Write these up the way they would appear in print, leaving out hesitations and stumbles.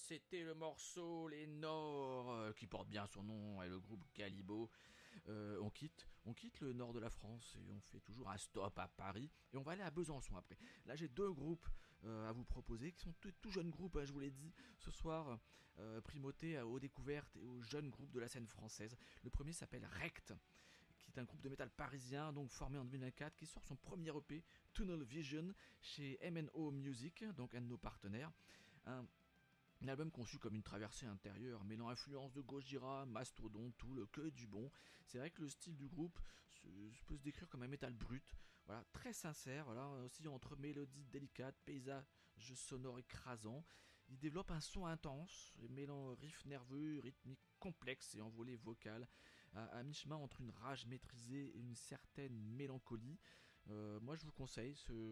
c'était le morceau Les Nords, qui porte bien son nom, et le groupe Galibo. On quitte le nord de la France et on fait toujours un stop à Paris et on va aller à Besançon après. Là j'ai deux groupes à vous proposer qui sont tout jeunes groupes, je vous l'ai dit ce soir, primauté aux découvertes et aux jeunes groupes de la scène française. Le premier s'appelle Rect, qui est un groupe de métal parisien, donc formé en 2004, qui sort son premier EP, Tunnel Vision, chez MNO Music, donc un de nos partenaires. Un album conçu comme une traversée intérieure, mêlant influences de Gojira, Mastodon, Tool, que du bon. C'est vrai que le style du groupe peut se décrire comme un métal brut, voilà, très sincère, voilà, aussi entre mélodies délicates, paysages sonores écrasants. Il développe un son intense, mêlant riffs nerveux, rythmiques complexes et envolées vocales, à mi-chemin entre une rage maîtrisée et une certaine mélancolie. Moi je vous conseille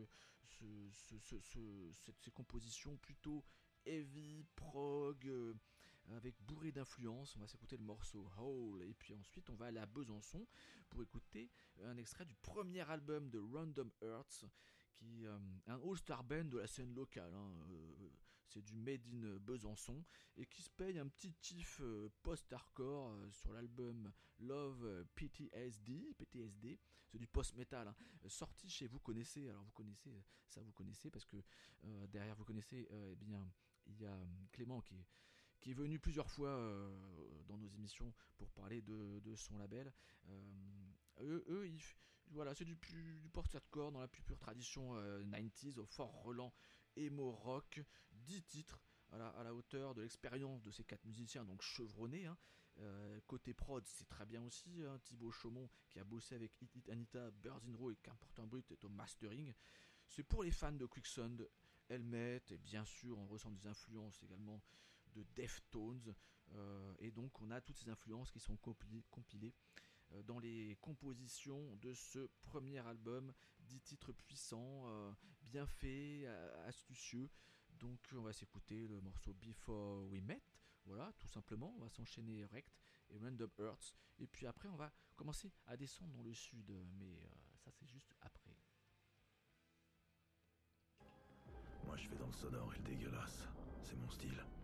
ces compositions plutôt heavy, prog, avec bourré d'influence. On va s'écouter le morceau Hole, et puis ensuite on va aller à Besançon pour écouter un extrait du premier album de Random Earths, qui est un all-star band de la scène locale, c'est du Made in Besançon, et qui se paye un petit kiff post-hardcore sur l'album Love PTSD, c'est du post-metal, sorti chez Vous Connaissez. Alors vous connaissez parce que derrière Vous Connaissez, eh bien il y a Clément qui est venu plusieurs fois dans nos émissions pour parler de son label. Voilà, c'est du post-hardcore dans la plus pure tradition 90s, au fort relent emo rock, 10 titres à la hauteur de l'expérience de ces 4 musiciens, donc chevronnés. Côté prod, c'est très bien aussi, Thibaut Chaumont qui a bossé avec Hit It Anita, Birds in Row et Qu'importe un brut est au mastering. C'est pour les fans de Quicksand, Helmet, et bien sûr on ressent des influences également de Deftones, et donc on a toutes ces influences qui sont compilées dans les compositions de ce premier album, 10 titres puissants, bien faits, astucieux. Donc on va s'écouter le morceau Before We Met, voilà, tout simplement. On va s'enchaîner Rect et Random Earths, et puis après on va commencer à descendre dans le sud, mais ça c'est juste après. Moi je fais dans le sonore et le dégueulasse, c'est mon style.